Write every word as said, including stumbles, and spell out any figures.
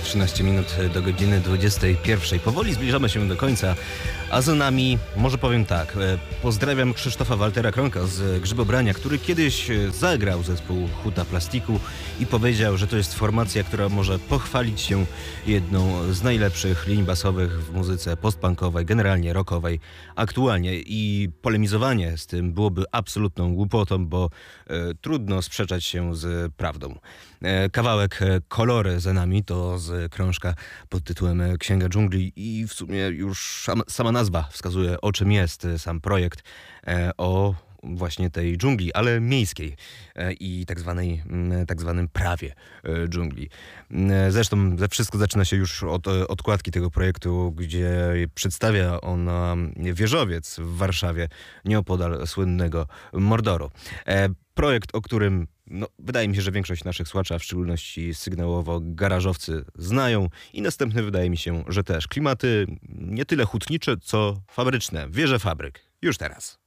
trzynaście minut do godziny dwudziestej pierwszej. Powoli zbliżamy się do końca, a za nami, może powiem tak, pozdrawiam Krzysztofa Waltera Kronka z Grzybobrania, który kiedyś zagrał zespół Huta Plastiku i powiedział, że to jest formacja, która może pochwalić się jedną z najlepszych linii basowych w muzyce postpunkowej, generalnie rockowej aktualnie, i polemizowanie z tym byłoby absolutną głupotą, bo e, trudno sprzeczać się z prawdą. E, kawałek e, Kolory za nami to z krążka pod tytułem Księga Dżungli i w sumie już sama, sama nazwa wskazuje, o czym jest sam projekt, e, o właśnie tej dżungli, ale miejskiej e, i tak zwanej, m, tak zwanym prawie e, dżungli. E, Zresztą ze wszystko zaczyna się już od e, odkładki tego projektu, gdzie przedstawia on e, wieżowiec w Warszawie, nieopodal słynnego Mordoru. E, Projekt, o którym no, wydaje mi się, że większość naszych słuchaczy, a w szczególności sygnałowo-garażowcy znają, i następny wydaje mi się, że też. Klimaty nie tyle hutnicze, co fabryczne. Wieże fabryk. Już teraz.